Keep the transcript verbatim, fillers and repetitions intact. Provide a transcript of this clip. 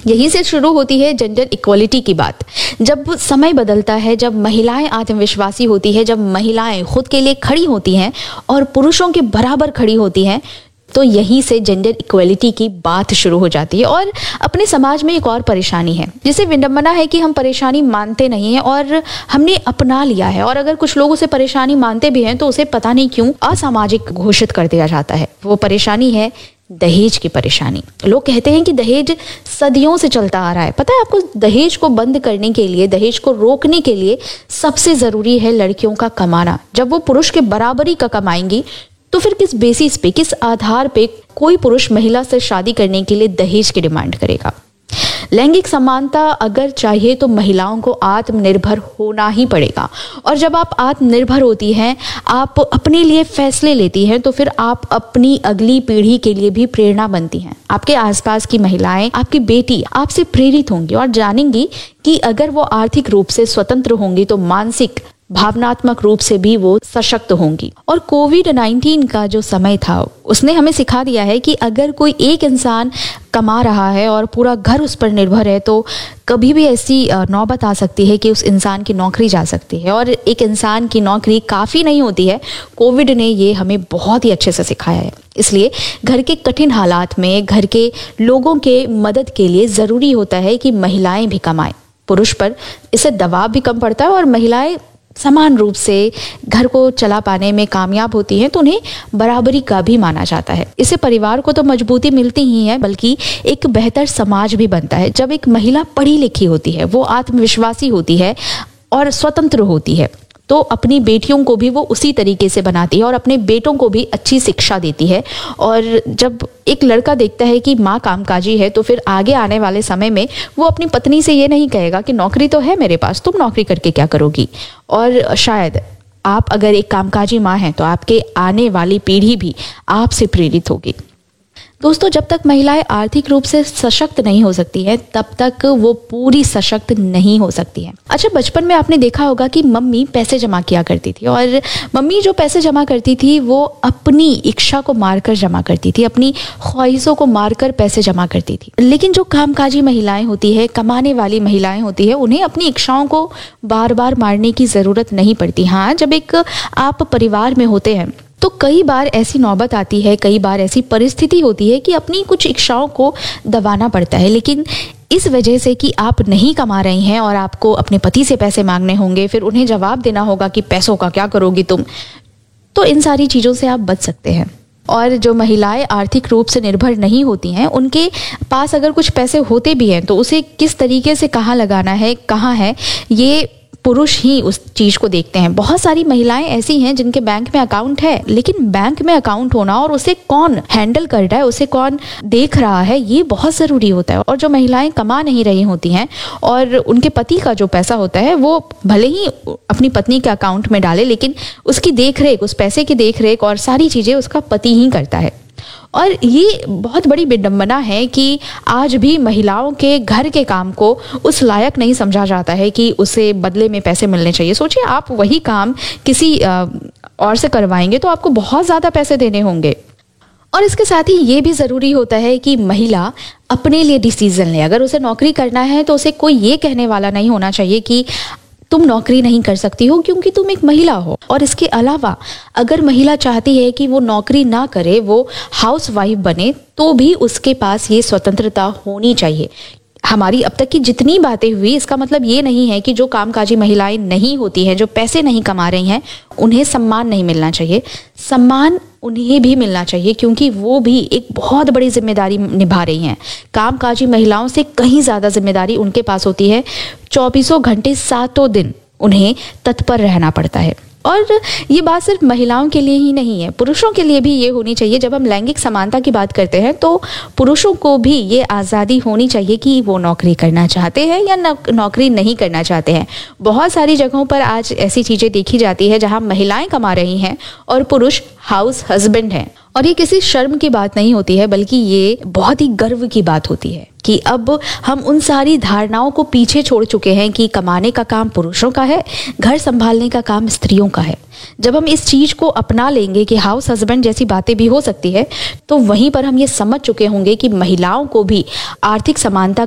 यहीं से शुरू होती है जेंडर इक्वलिटी की बात। जब समय बदलता है, जब महिलाएं आत्मविश्वासी होती है, जब महिलाएं खुद के लिए खड़ी होती हैं और पुरुषों के बराबर खड़ी होती हैं, तो यहीं से जेंडर इक्वलिटी की बात शुरू हो जाती है। और अपने समाज में एक और परेशानी है, जिसे विडंबना है कि हम परेशानी मानते नहीं हैं और हमने अपना लिया है, और अगर कुछ लोग उसे परेशानी मानते भी हैं तो उसे पता नहीं क्यों असामाजिक घोषित कर दिया जाता है। वो परेशानी है दहेज की परेशानी। लोग कहते हैं कि दहेज सदियों से चलता आ रहा है। पता है आपको, दहेज को बंद करने के लिए, दहेज को रोकने के लिए सबसे जरूरी है लड़कियों का कमाना। जब वो पुरुष के बराबरी का कमाएंगी तो फिर किस बेसिस पे, किस आधार पे कोई पुरुष महिला से शादी करने के लिए दहेज की डिमांड करेगा? लैंगिक समानता अगर चाहिए तो महिलाओं को आत्मनिर्भर होना ही पड़ेगा। और जब आप आत्मनिर्भर होती हैं, आप अपने लिए फैसले लेती हैं, तो फिर आप अपनी अगली पीढ़ी के लिए भी प्रेरणा बनती हैं। आपके आसपास की महिलाएं, आपकी बेटी आपसे प्रेरित होंगी और जानेंगी कि अगर वो आर्थिक रूप से स्वतंत्र होंगी तो मानसिक भावनात्मक रूप से भी वो सशक्त होंगी। और कोविड नाइन्टीन का जो समय था, उसने हमें सिखा दिया है कि अगर कोई एक इंसान कमा रहा है और पूरा घर उस पर निर्भर है, तो कभी भी ऐसी नौबत आ सकती है कि उस इंसान की नौकरी जा सकती है। और एक इंसान की नौकरी काफ़ी नहीं होती है। कोविड ने ये हमें बहुत ही अच्छे से सिखाया है। इसलिए घर के कठिन हालात में घर के लोगों के मदद के लिए ज़रूरी होता है कि महिलाएं भी कमाएं। पुरुष पर इससे दबाव भी कम पड़ता है और महिलाएं समान रूप से घर को चला पाने में कामयाब होती हैं, तो उन्हें बराबरी का भी माना जाता है। इससे परिवार को तो मजबूती मिलती ही है, बल्कि एक बेहतर समाज भी बनता है। जब एक महिला पढ़ी लिखी होती है, वो आत्मविश्वासी होती है और स्वतंत्र होती है, तो अपनी बेटियों को भी वो उसी तरीके से बनाती है और अपने बेटों को भी अच्छी शिक्षा देती है। और जब एक लड़का देखता है कि माँ कामकाजी है, तो फिर आगे आने वाले समय में वो अपनी पत्नी से ये नहीं कहेगा कि नौकरी तो है मेरे पास, तुम नौकरी करके क्या करोगी। और शायद आप अगर एक कामकाजी माँ हैं तो आपके आने वाली पीढ़ी भी आपसे प्रेरित होगी। दोस्तों, जब तक महिलाएं आर्थिक रूप से सशक्त नहीं हो सकती है, तब तक वो पूरी सशक्त नहीं हो सकती है। अच्छा, बचपन में आपने देखा होगा कि मम्मी पैसे जमा किया करती थी, और मम्मी जो पैसे जमा करती थी वो अपनी इच्छा को मारकर जमा करती थी, अपनी ख्वाहिशों को मारकर पैसे जमा करती थी। लेकिन जो कामकाजी महिलाएं होती है, कमाने वाली महिलाएं होती है, उन्हें अपनी इच्छाओं को बार बार मारने की ज़रूरत नहीं पड़ती। हाँ, जब एक आप परिवार में होते हैं तो कई बार ऐसी नौबत आती है, कई बार ऐसी परिस्थिति होती है कि अपनी कुछ इच्छाओं को दबाना पड़ता है। लेकिन इस वजह से कि आप नहीं कमा रही हैं और आपको अपने पति से पैसे मांगने होंगे, फिर उन्हें जवाब देना होगा कि पैसों का क्या करोगी तुम, तो इन सारी चीज़ों से आप बच सकते हैं। और जो महिलाएं आर्थिक रूप से निर्भर नहीं होती हैं, उनके पास अगर कुछ पैसे होते भी हैं तो उसे किस तरीके से कहाँ लगाना है, कहाँ है, ये पुरुष ही उस चीज को देखते हैं। बहुत सारी महिलाएं ऐसी हैं जिनके बैंक में अकाउंट है, लेकिन बैंक में अकाउंट होना और उसे कौन हैंडल कर रहा है, उसे कौन देख रहा है, ये बहुत जरूरी होता है। और जो महिलाएं कमा नहीं रही होती हैं और उनके पति का जो पैसा होता है वो भले ही अपनी पत्नी के अकाउंट में डाले, लेकिन उसकी देख रेख, उस पैसे की देख रेख और सारी चीजें उसका पति ही करता है। और ये बहुत बड़ी विडंबना है कि आज भी महिलाओं के घर के काम को उस लायक नहीं समझा जाता है कि उसे बदले में पैसे मिलने चाहिए। सोचिए, आप वही काम किसी और से करवाएंगे तो आपको बहुत ज़्यादा पैसे देने होंगे। और इसके साथ ही ये भी ज़रूरी होता है कि महिला अपने लिए डिसीजन ले। अगर उसे नौकरी करना है तो उसे कोई ये कहने वाला नहीं होना चाहिए कि तुम नौकरी नहीं कर सकती हो क्योंकि तुम एक महिला हो। और इसके अलावा अगर महिला चाहती है कि वो नौकरी ना करे, वो हाउस वाइफ बने, तो भी उसके पास ये स्वतंत्रता होनी चाहिए। हमारी अब तक की जितनी बातें हुई, इसका मतलब ये नहीं है कि जो कामकाजी महिलाएं नहीं होती हैं, जो पैसे नहीं कमा रही हैं, उन्हें सम्मान नहीं मिलना चाहिए। सम्मान उन्हें भी मिलना चाहिए क्योंकि वो भी एक बहुत बड़ी जिम्मेदारी निभा रही हैं। कामकाजी महिलाओं से कहीं ज़्यादा जिम्मेदारी उनके पास होती है। चौबीसों घंटे सातों दिन उन्हें तत्पर रहना पड़ता है। और ये बात सिर्फ महिलाओं के लिए ही नहीं है, पुरुषों के लिए भी ये होनी चाहिए। जब हम लैंगिक समानता की बात करते हैं तो पुरुषों को भी ये आज़ादी होनी चाहिए कि वो नौकरी करना चाहते हैं या नौकरी नहीं करना चाहते हैं। बहुत सारी जगहों पर आज ऐसी चीज़ें देखी जाती है जहां महिलाएं कमा रही हैं और पुरुष हाउस हस्बैंड हैं। और ये किसी शर्म की बात नहीं होती है, बल्कि ये बहुत ही गर्व की बात होती है कि अब हम उन सारी धारणाओं को पीछे छोड़ चुके हैं कि कमाने का काम पुरुषों का है, घर संभालने का काम स्त्रियों का है। जब हम इस चीज को अपना लेंगे कि हाउस हस्बैंड जैसी बातें भी हो सकती है, तो वहीं पर हम ये समझ चुके होंगे कि महिलाओं को भी आर्थिक समानता